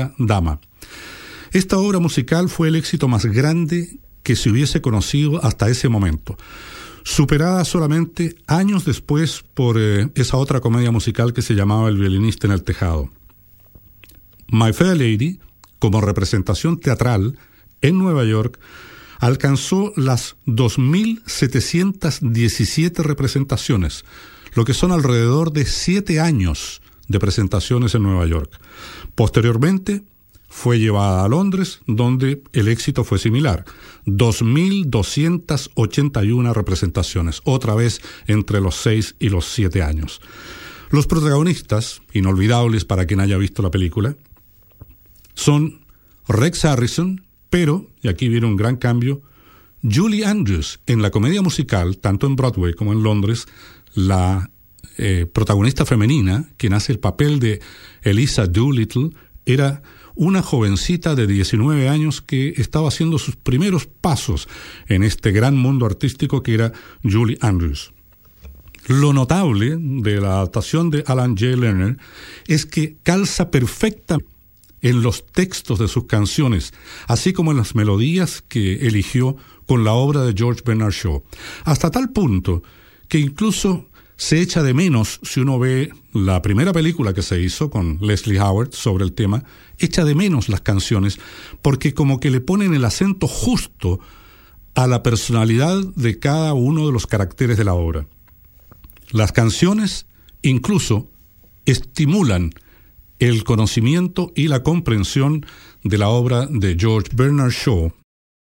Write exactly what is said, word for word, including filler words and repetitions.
Primera Dama. Esta obra musical fue el éxito más grande que se hubiese conocido hasta ese momento, superada solamente años después por eh, esa otra comedia musical que se llamaba El violinista en el tejado. My Fair Lady, como representación teatral en Nueva York, alcanzó las dos mil setecientas diecisiete representaciones, lo que son alrededor de siete años de presentaciones en Nueva York. Posteriormente, fue llevada a Londres, donde el éxito fue similar, dos mil doscientas ochenta y una representaciones, otra vez entre los seis y los siete años. Los protagonistas, inolvidables para quien haya visto la película, son Rex Harrison, pero, y aquí viene un gran cambio, Julie Andrews. En la comedia musical, tanto en Broadway como en Londres, la eh, protagonista femenina, quien hace el papel de Eliza Doolittle, era una jovencita de diecinueve años que estaba haciendo sus primeros pasos en este gran mundo artístico que era Julie Andrews. Lo notable de la adaptación de Alan J. Lerner es que calza perfectamente en los textos de sus canciones, así como en las melodías que eligió con la obra de George Bernard Shaw, hasta tal punto que incluso se echa de menos, si uno ve la primera película que se hizo con Leslie Howard sobre el tema, echa de menos las canciones porque como que le ponen el acento justo a la personalidad de cada uno de los caracteres de la obra. Las canciones incluso estimulan el conocimiento y la comprensión de la obra de George Bernard Shaw,